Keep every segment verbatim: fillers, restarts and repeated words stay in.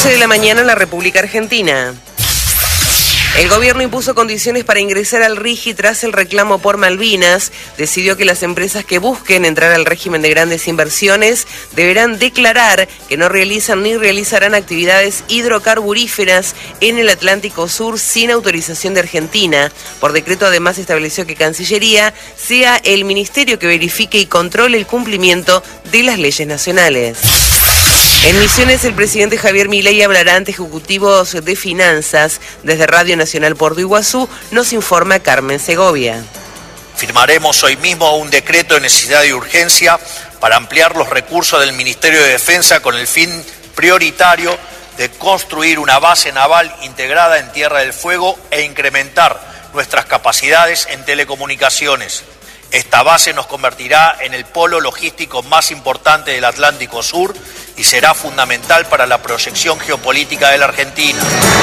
doce de la mañana en la República Argentina. El gobierno impuso condiciones para ingresar al RIGI tras el reclamo por Malvinas. Decidió que las empresas que busquen entrar al régimen de grandes inversiones deberán declarar que no realizan ni realizarán actividades hidrocarburíferas en el Atlántico Sur sin autorización de Argentina. Por decreto, además, estableció que Cancillería sea el ministerio que verifique y controle el cumplimiento de las leyes nacionales. En Misiones, el presidente Javier Milei hablará ante ejecutivos de finanzas. Desde Radio Nacional Puerto Iguazú nos informa Carmen Segovia. Firmaremos hoy mismo un decreto de necesidad y urgencia para ampliar los recursos del Ministerio de Defensa con el fin prioritario de construir una base naval integrada en Tierra del Fuego e incrementar nuestras capacidades en telecomunicaciones. Esta base nos convertirá en el polo logístico más importante del Atlántico Sur y será fundamental para la proyección geopolítica de la Argentina.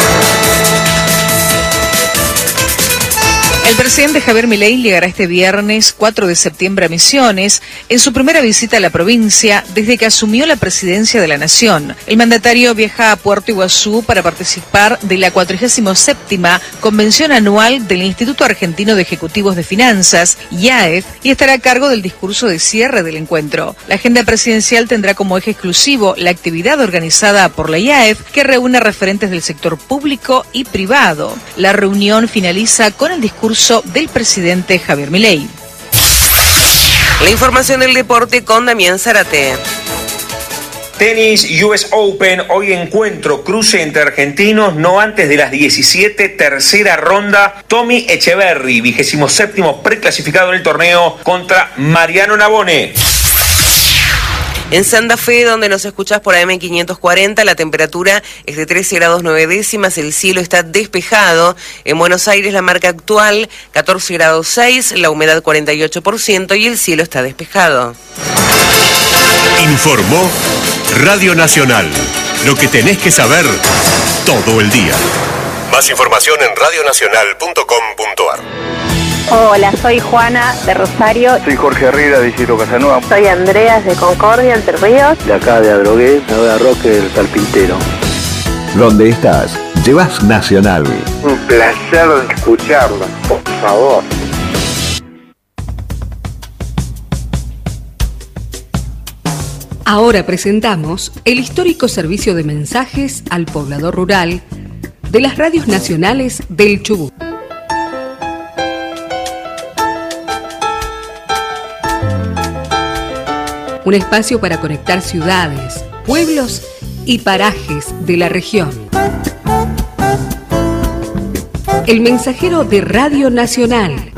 El presidente Javier Milei llegará este viernes cuatro de septiembre a Misiones en su primera visita a la provincia desde que asumió la presidencia de la Nación. El mandatario viaja a Puerto Iguazú para participar de la cuadragésima séptima Convención Anual del Instituto Argentino de Ejecutivos de Finanzas, I A E F, y estará a cargo del discurso de cierre del encuentro. La agenda presidencial tendrá como eje exclusivo la actividad organizada por la I A E F, que reúne referentes del sector público y privado. La reunión finaliza con el discurso del presidente Javier Milei. La información del deporte con Damián Zárate. Tenis U S Open, hoy encuentro cruce entre argentinos, no antes de las diecisiete, tercera ronda. Tommy Echeverry, vigésimo séptimo preclasificado en el torneo, contra Mariano Navone. En Santa Fe, donde nos escuchás por A M quinientos cuarenta, la temperatura es de trece grados nueve décimas, el cielo está despejado. En Buenos Aires, la marca actual, catorce grados seis, la humedad cuarenta y ocho por ciento y el cielo está despejado. Informó Radio Nacional. Lo que tenés que saber todo el día. Más información en radio nacional punto com punto a r. Hola, soy Juana de Rosario. Soy Jorge Herrera de Isidro Casanova. Soy Andreas de Concordia, Entre Ríos. De acá de Adrogué, de Roque del Carpintero. ¿Dónde estás? Llevas Nacional. Un placer escucharla, por favor. Ahora presentamos el histórico servicio de mensajes al poblador rural de las radios nacionales del Chubut. Un espacio para conectar ciudades, pueblos y parajes de la región. El mensajero de Radio Nacional.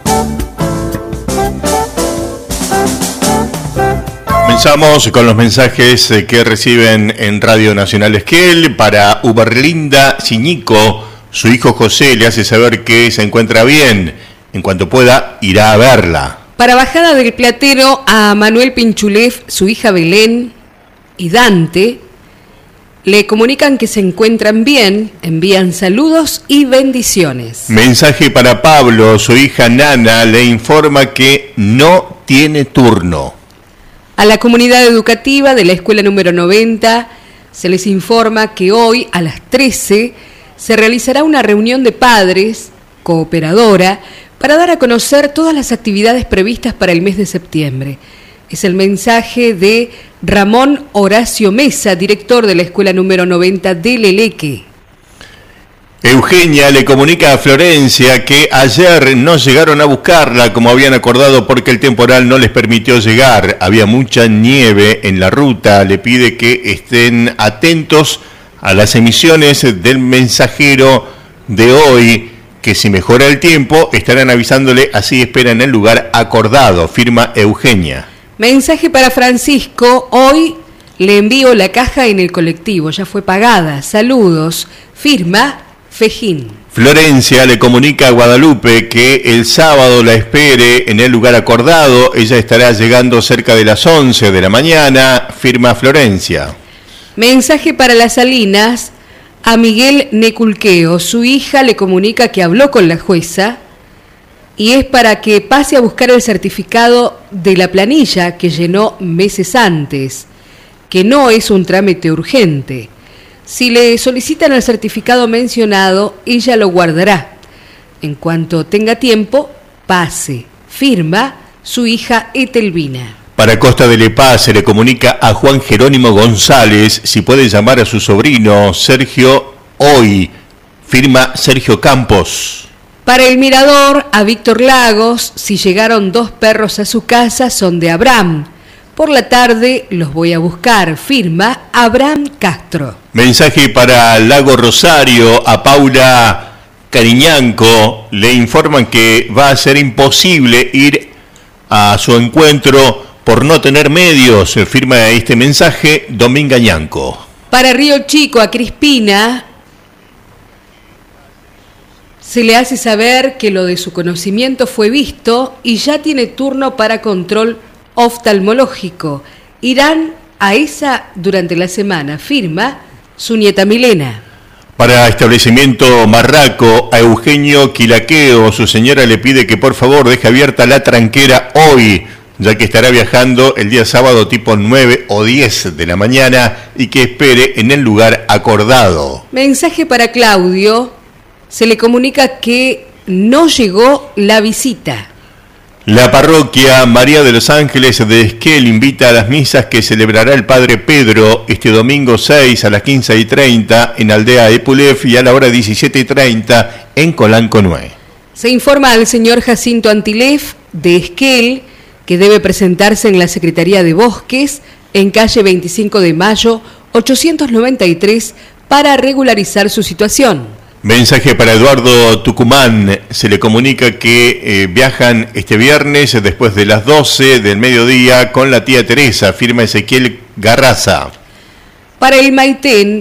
Comenzamos con los mensajes que reciben en Radio Nacional Esquel. Para Uberlinda Ciñico, su hijo José le hace saber que se encuentra bien. En cuanto pueda, irá a verla. Para Bajada del Platero, a Manuel Pinchulef, su hija Belén y Dante le comunican que se encuentran bien, envían saludos y bendiciones. Mensaje para Pablo, su hija Nana le informa que no tiene turno. A la comunidad educativa de la escuela número noventa se les informa que hoy a las trece se realizará una reunión de padres, cooperadora, para dar a conocer todas las actividades previstas para el mes de septiembre. Es el mensaje de Ramón Horacio Mesa, director de la escuela número noventa de Leleque. Eugenia le comunica a Florencia que ayer no llegaron a buscarla como habían acordado porque el temporal no les permitió llegar. Había mucha nieve en la ruta. Le pide que estén atentos a las emisiones del mensajero de hoy, que si mejora el tiempo estarán avisándole, así esperan el lugar acordado, firma Eugenia. Mensaje para Francisco, hoy le envío la caja en el colectivo, ya fue pagada, saludos, firma Fejín. Florencia le comunica a Guadalupe que el sábado la espere en el lugar acordado, ella estará llegando cerca de las once de la mañana, firma Florencia. Mensaje para Las Salinas, a Miguel Neculqueo, su hija le comunica que habló con la jueza y es para que pase a buscar el certificado de la planilla que llenó meses antes, que no es un trámite urgente. Si le solicitan el certificado mencionado, ella lo guardará. En cuanto tenga tiempo, pase. Firma su hija Etelvina. Para Costa de Lepaz se le comunica a Juan Jerónimo González si puede llamar a su sobrino Sergio hoy. Firma Sergio Campos. Para el Mirador, a Víctor Lagos, si llegaron dos perros a su casa, son de Abraham. Por la tarde los voy a buscar. Firma Abraham Castro. Mensaje para Lago Rosario, a Paula Cariñanco. Le informan que va a ser imposible ir a su encuentro por no tener medios. Firma este mensaje Dominga Ñanco. Para Río Chico, a Crispina, se le hace saber que lo de su conocimiento fue visto y ya tiene turno para control oftalmológico. Irán a esa durante la semana. Firma su nieta Milena. Para establecimiento Marraco, a Eugenio Quilaqueo, su señora le pide que por favor deje abierta la tranquera hoy, ya que estará viajando el día sábado tipo nueve o diez de la mañana y que espere en el lugar acordado. Mensaje para Claudio. Se le comunica que no llegó la visita. La parroquia María de los Ángeles de Esquel invita a las misas que celebrará el Padre Pedro este domingo seis a las quince y treinta en Aldea Epulef y a la hora diecisiete y treinta en Colanco nueve. Se informa al señor Jacinto Antilef de Esquel que debe presentarse en la Secretaría de Bosques en calle veinticinco de mayo ochocientos noventa y tres para regularizar su situación. Mensaje para Eduardo Tucumán. Se le comunica que eh, viajan este viernes después de las doce del mediodía con la tía Teresa. Firma Ezequiel Garraza. Para el Maitén,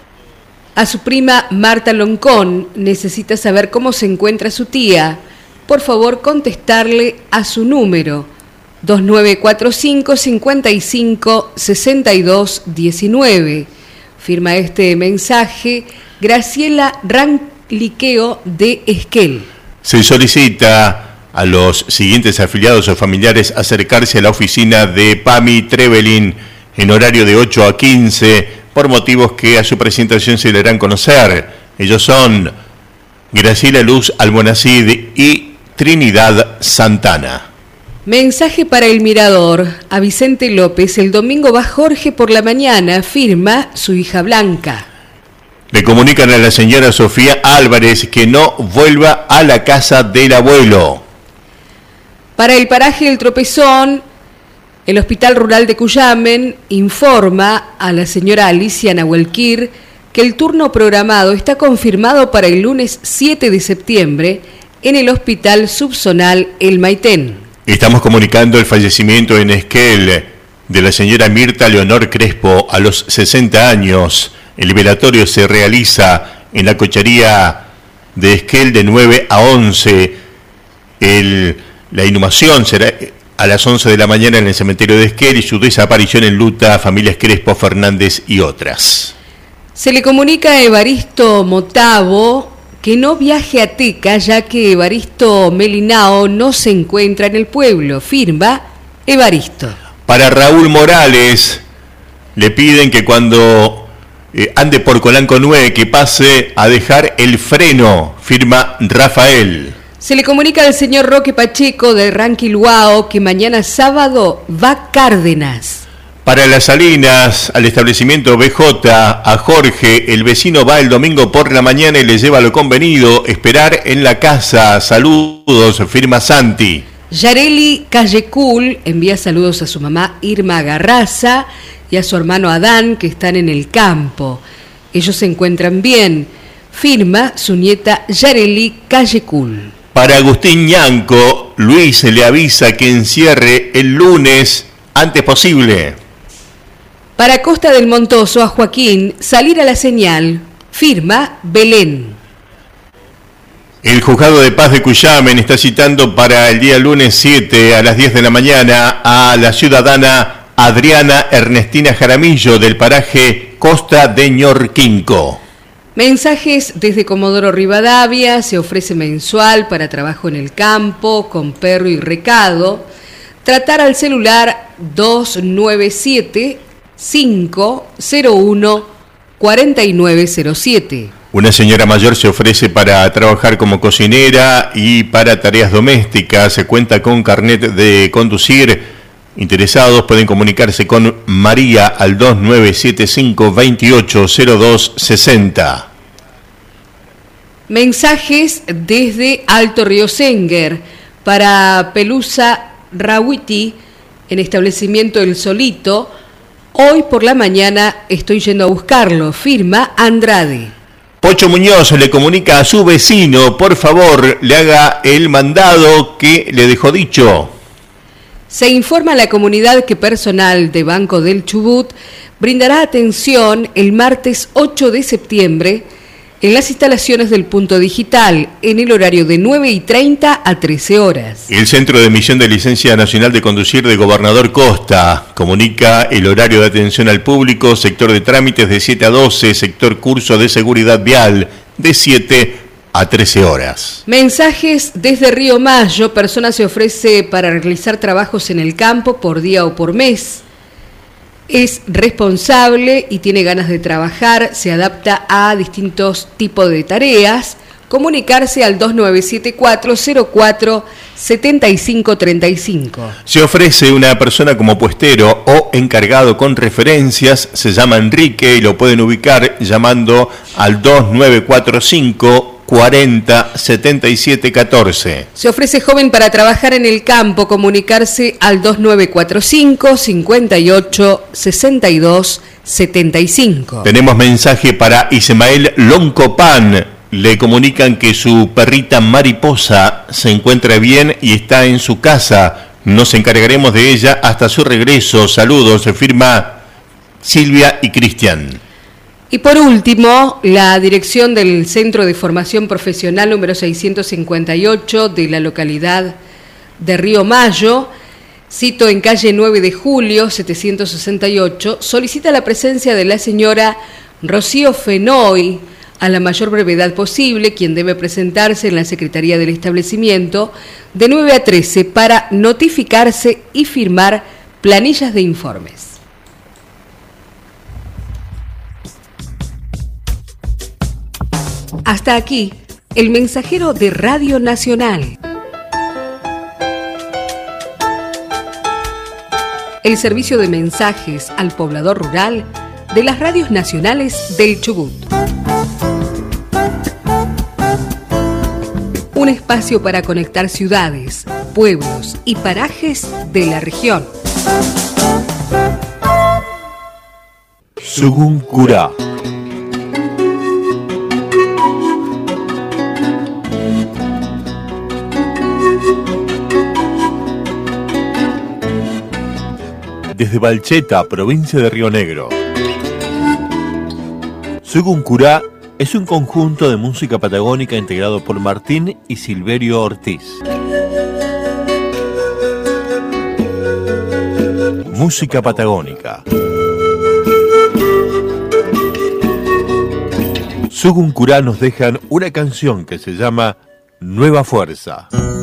a su prima Marta Loncón necesita saber cómo se encuentra su tía. Por favor, contestarle a su número dos nueve cuatro cinco, cinco cinco, seis dos uno nueve. Firma este mensaje Graciela Ranliqueo de Esquel. Se solicita a los siguientes afiliados o familiares acercarse a la oficina de Pami Trevelin en horario de ocho a quince por motivos que a su presentación se le harán conocer. Ellos son Graciela Luz Almonacid y Trinidad Santana. Mensaje para el Mirador. A Vicente López, el domingo va Jorge por la mañana. Firma su hija Blanca. Le comunican a la señora Sofía Álvarez que no vuelva a la casa del abuelo. Para el paraje El Tropezón, el Hospital Rural de Cuyamen informa a la señora Alicia Nahuelquir que el turno programado está confirmado para el lunes siete de septiembre en el Hospital Subzonal El Maitén. Estamos comunicando el fallecimiento en Esquel de la señora Mirta Leonor Crespo a los sesenta años. El velatorio se realiza en la cochería de Esquel de nueve a once. El, la inhumación será a las once de la mañana en el cementerio de Esquel y su desaparición en luta a familias Crespo, Fernández y otras. Se le comunica a Evaristo Motavo que no viaje a Teca, ya que Evaristo Melinao no se encuentra en el pueblo. Firma Evaristo. Para Raúl Morales, le piden que cuando eh, ande por Colanco nueve, que pase a dejar el freno. Firma Rafael. Se le comunica al señor Roque Pacheco de Ranquilhuao que mañana sábado va a Cárdenas. Para las Salinas, al establecimiento B J, a Jorge, el vecino va el domingo por la mañana y le lleva lo convenido, esperar en la casa. Saludos, firma Santi. Yareli Callecul envía saludos a su mamá Irma Garraza y a su hermano Adán, que están en el campo. Ellos se encuentran bien. Firma su nieta Yareli Callecul. Para Agustín Ñanco, Luis le avisa que encierre el lunes antes posible. Para Costa del Montoso, a Joaquín, salir a la señal. Firma Belén. El Juzgado de Paz de Cuyamen está citando para el día lunes siete a las diez de la mañana a la ciudadana Adriana Ernestina Jaramillo del paraje Costa de Ñorquinco. Mensajes desde Comodoro Rivadavia. Se ofrece mensual para trabajo en el campo, con perro y recado. Tratar al celular dos nueve siete, cinco cero uno, cuarenta y nueve cero siete. Una señora mayor se ofrece para trabajar como cocinera y para tareas domésticas. Se cuenta con carnet de conducir. Interesados pueden comunicarse con María al dos nueve siete cinco, veintiocho cero dos sesenta. Mensajes desde Alto Río Senguer para Pelusa Rawiti en establecimiento El Solito. Hoy por la mañana estoy yendo a buscarlo. Firma Andrade. Pocho Muñoz le comunica a su vecino, por favor, le haga el mandado que le dejó dicho. Se informa a la comunidad que personal de Banco del Chubut brindará atención el martes ocho de septiembre en las instalaciones del Punto Digital, en el horario de nueve y treinta a trece horas. El Centro de Emisión de Licencia Nacional de Conducir de Gobernador Costa comunica el horario de atención al público, sector de trámites de siete a doce, sector curso de seguridad vial de siete a trece horas. Mensajes desde Río Mayo, persona se ofrece para realizar trabajos en el campo por día o por mes. Es responsable y tiene ganas de trabajar, se adapta a distintos tipos de tareas. Comunicarse al dos nueve siete cuatro, cero cuatro, siete cinco tres cinco. Se ofrece una persona como puestero o encargado con referencias, se llama Enrique y lo pueden ubicar llamando al dos nueve cuatro cinco, cuarenta, setenta y siete, catorce. Se ofrece joven para trabajar en el campo, comunicarse al dos nueve cuatro cinco, cincuenta y ocho, sesenta y dos, setenta y cinco. Tenemos mensaje para Ismael Loncopan. Le comunican que su perrita Mariposa se encuentra bien y está en su casa. Nos encargaremos de ella hasta su regreso. Saludos, se firma Silvia y Cristian. Y por último, la dirección del Centro de Formación Profesional número seiscientos cincuenta y ocho de la localidad de Río Mayo, cito en calle nueve de julio, setecientos sesenta y ocho, solicita la presencia de la señora Rocío Fenoy a la mayor brevedad posible, quien debe presentarse en la Secretaría del establecimiento de nueve a trece para notificarse y firmar planillas de informes. Hasta aquí, el mensajero de Radio Nacional. El servicio de mensajes al poblador rural de las radios nacionales del Chubut. Un espacio para conectar ciudades, pueblos y parajes de la región. Suguncurá. Desde Balcheta, provincia de Río Negro. Suguncurá es un conjunto de música patagónica integrado por Martín y Silverio Ortiz. Música patagónica. Suguncurá nos dejan una canción que se llama Nueva Fuerza.